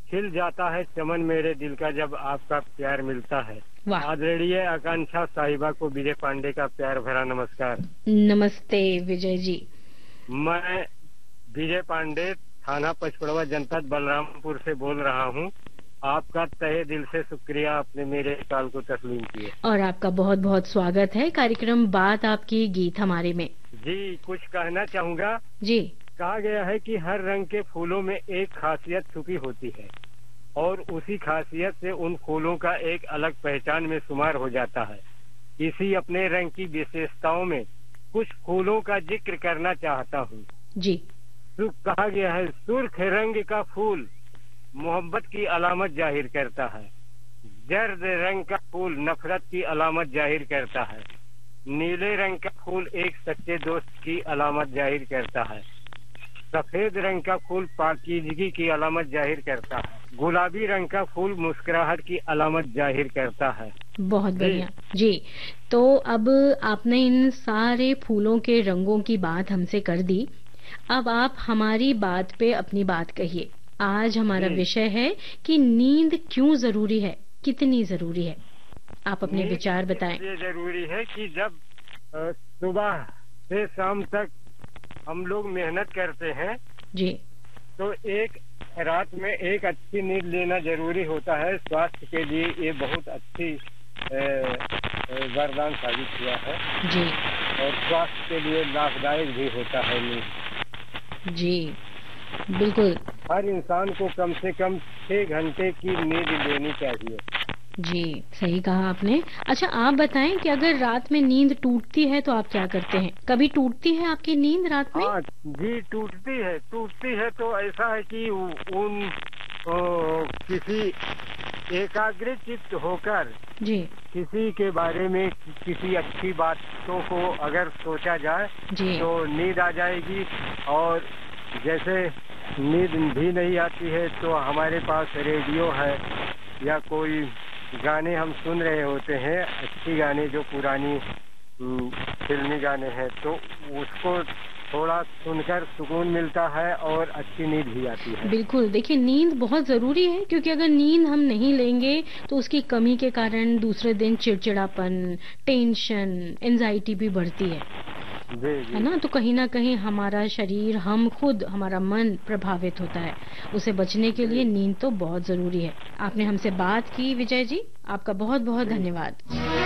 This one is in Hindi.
खिल जाता है चमन मेरे दिल का जब आपका प्यार मिलता है। वाह। आदरणीय आकांक्षा साहिबा को विजय पांडे का प्यार भरा नमस्कार। नमस्ते विजय जी। मैं विजय पांडे थाना पचपड़वा जनपद बलरामपुर से बोल रहा हूँ। आपका तहे दिल से शुक्रिया, आपने मेरे कॉल को तस्लीम किया। और आपका बहुत बहुत स्वागत है कार्यक्रम बात आपकी गीत हमारे में। जी, कुछ कहना चाहूँगा। जी। कहा गया है कि हर रंग के फूलों में एक खासियत छुपी होती है और उसी खासियत से उन फूलों का एक अलग पहचान में शुमार हो जाता है। इसी अपने रंग की विशेषताओं में कुछ फूलों का जिक्र करना चाहता हूँ। जी। तो कहा गया है, सुर्ख रंग का फूल मोहब्बत की अलामत जाहिर करता है, जर्द रंग का फूल नफरत की अलामत जाहिर करता है, नीले रंग का फूल एक सच्चे दोस्त की अलामत जाहिर करता है, सफेद रंग का फूल पाकीज़गी की अलामत जाहिर करता है, गुलाबी रंग का फूल मुस्कुराहट की अलामत जाहिर करता है। बहुत बढ़िया जी। तो अब आपने इन सारे फूलों के रंगों की बात हमसे कर दी। अब आप हमारी बात पे अपनी बात कहिए। आज हमारा विषय है कि नींद क्यों जरूरी है, कितनी जरूरी है, आप अपने विचार बताएं। ये जरूरी है कि जब सुबह से शाम तक हम लोग मेहनत करते हैं जी, तो एक रात में एक अच्छी नींद लेना जरूरी होता है। स्वास्थ्य के लिए ये बहुत अच्छी वरदान साबित हुआ है जी। और स्वास्थ्य के लिए लाभदायक भी होता है नींद। जी बिल्कुल। हर इंसान को कम से कम 6 घंटे की नींद लेनी चाहिए। जी सही कहा आपने। अच्छा आप बताएं कि अगर रात में नींद टूटती है तो आप क्या करते हैं? कभी टूटती है आपकी नींद रात में? हाँ जी, टूटती है तो ऐसा है कि उन किसी एकाग्रचित्त होकर जी किसी के बारे में किसी अच्छी बातों को अगर सोचा जाए जी तो नींद आ जाएगी। और जैसे नींद भी नहीं आती है तो हमारे पास रेडियो है या कोई गाने हम सुन रहे होते हैं, अच्छी गाने जो पुरानी फिल्मी गाने हैं, तो उसको थोड़ा सुनकर सुकून मिलता है और अच्छी नींद भी आती है। बिल्कुल। देखिए नींद बहुत जरूरी है क्योंकि अगर नींद हम नहीं लेंगे तो उसकी कमी के कारण दूसरे दिन चिड़चिड़ापन, टेंशन, एंजाइटी भी बढ़ती है। है ना? तो कहीं ना कहीं हमारा शरीर, हम खुद, हमारा मन प्रभावित होता है। उसे बचने के लिए नींद तो बहुत जरूरी है। आपने हमसे बात की विजय जी, आपका बहुत बहुत धन्यवाद।